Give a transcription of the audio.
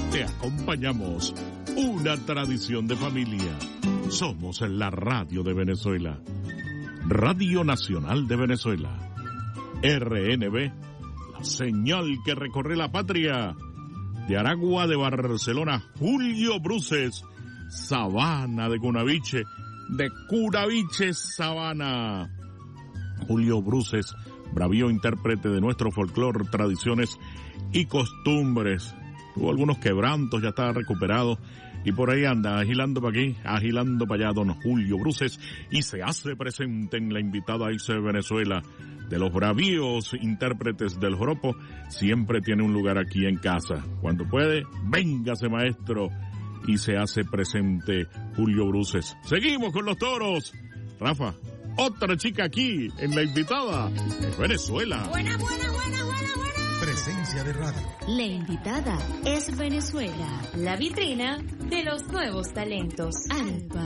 Te acompañamos. Una tradición de familia. Somos la radio de Venezuela. Radio Nacional de Venezuela. RNB, la señal que recorre la patria. De Aragua, de Barcelona, Julio Bruces. Sabana de Cunaviche, de Cunaviche, Sabana. Julio Bruces, bravío intérprete de nuestro folclore, tradiciones y costumbres. Tuvo algunos quebrantos, ya está recuperado. Y por ahí anda, agilando para aquí, agilando para allá, don Julio Bruces. Y se hace presente en la invitada ICE Venezuela. De los bravíos intérpretes del joropo, siempre tiene un lugar aquí en casa. Cuando puede, véngase maestro. Y se hace presente Julio Bruces. Seguimos con los toros. Rafa, otra chica aquí en la invitada de Venezuela. Buena. Presencia de radio. La invitada es Venezuela, la vitrina de los nuevos talentos. Alba.